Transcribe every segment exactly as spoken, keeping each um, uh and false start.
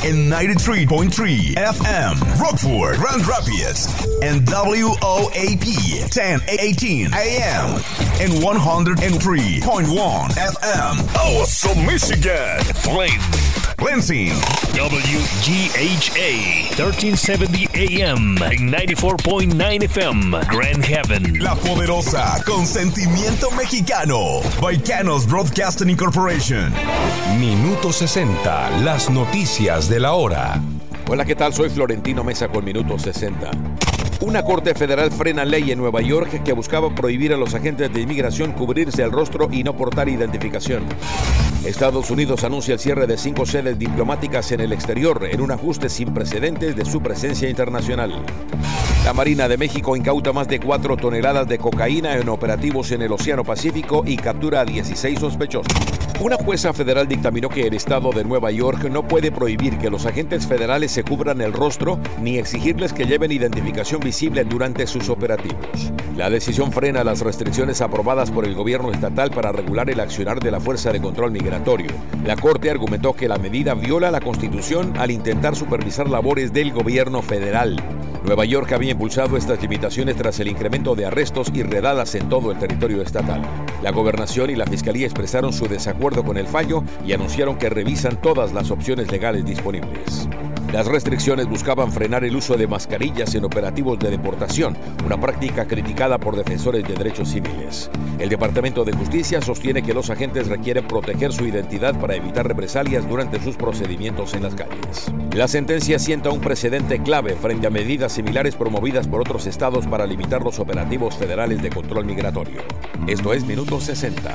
en ninety-three point three F M, Rockford, Grand Rapids, and W O A P ten eighteen A M, and one oh three point one F M, Awesome, Michigan, Flint, Lansing, W G H A thirteen seventy A M, and ninety-four point nine F M, Grand Haven. La poderosa, con sentimiento mexicano, Baicanos Broadcasting Incorporation. Minuto sesenta, las noticias de la hora. Hola, ¿qué tal? Soy Florentino Mesa con Minuto sesenta. Una corte federal frena ley en Nueva York que buscaba prohibir a los agentes de inmigración cubrirse el rostro y no portar identificación. Estados Unidos anuncia el cierre de cinco sedes diplomáticas en el exterior en un ajuste sin precedentes de su presencia internacional. La Marina de México incauta más de cuatro toneladas de cocaína en operativos en el Océano Pacífico y captura a dieciséis sospechosos. Una jueza federal dictaminó que el estado de Nueva York no puede prohibir que los agentes federales se cubran el rostro ni exigirles que lleven identificación visible durante sus operativos. La decisión frena las restricciones aprobadas por el gobierno estatal para regular el accionar de la Fuerza de Control Migratorio. La Corte argumentó que la medida viola la Constitución al intentar supervisar labores del gobierno federal. Nueva York había impulsado estas limitaciones tras el incremento de arrestos y redadas en todo el territorio estatal. La gobernación y la fiscalía expresaron su desacuerdo con el fallo y anunciaron que revisan todas las opciones legales disponibles. Las restricciones buscaban frenar el uso de mascarillas en operativos de deportación, una práctica criticada por defensores de derechos civiles. El Departamento de Justicia sostiene que los agentes requieren proteger su identidad para evitar represalias durante sus procedimientos en las calles. La sentencia sienta un precedente clave frente a medidas similares promovidas por otros estados para limitar los operativos federales de control migratorio. Esto es Minuto sesenta.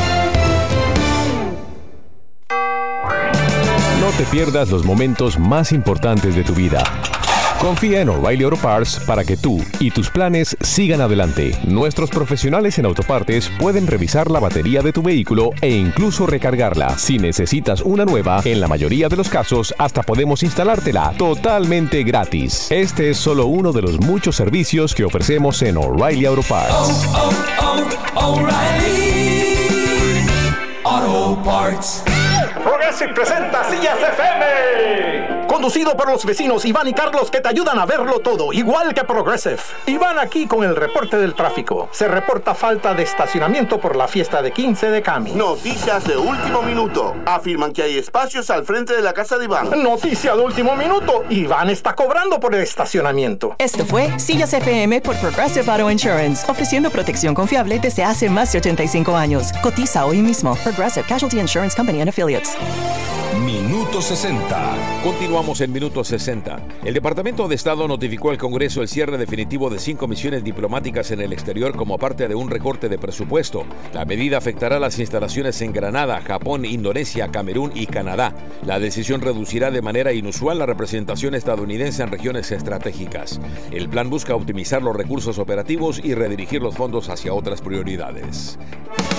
No te pierdas los momentos más importantes de tu vida. Confía en O'Reilly Auto Parts para que tú y tus planes sigan adelante. Nuestros profesionales en autopartes pueden revisar la batería de tu vehículo e incluso recargarla. Si necesitas una nueva, en la mayoría de los casos hasta podemos instalártela totalmente gratis. Este es solo uno de los muchos servicios que ofrecemos en O'Reilly Auto Parts. Oh, oh, oh, O'Reilly Auto Parts. Progressive presenta Sillas F M, conducido por los vecinos Iván y Carlos, que te ayudan a verlo todo, igual que Progressive. Iván aquí con el reporte del tráfico. Se reporta falta de estacionamiento por la fiesta de quince de Cami. Noticias de último minuto. Afirman que hay espacios al frente de la casa de Iván. Noticia de último minuto. Iván está cobrando por el estacionamiento. Esto fue Sillas F M por Progressive Auto Insurance, ofreciendo protección confiable desde hace más de ochenta y cinco años. Cotiza hoy mismo. Progressive Casualty Insurance Company and Affiliates. Minuto sesenta. Continuamos en Minuto sesenta. El Departamento de Estado notificó al Congreso el cierre definitivo de cinco misiones diplomáticas en el exterior como parte de un recorte de presupuesto. La medida afectará las instalaciones en Granada, Japón, Indonesia, Camerún y Canadá. La decisión reducirá de manera inusual la representación estadounidense en regiones estratégicas. El plan busca optimizar los recursos operativos y redirigir los fondos hacia otras prioridades.